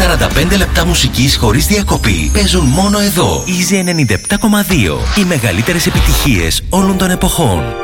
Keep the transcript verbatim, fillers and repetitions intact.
σαράντα πέντε λεπτά μουσικής χωρίς διακοπή παίζουν μόνο εδώ. Easy ενενήντα επτά κόμμα δύο. Οι μεγαλύτερες επιτυχίες όλων των εποχών.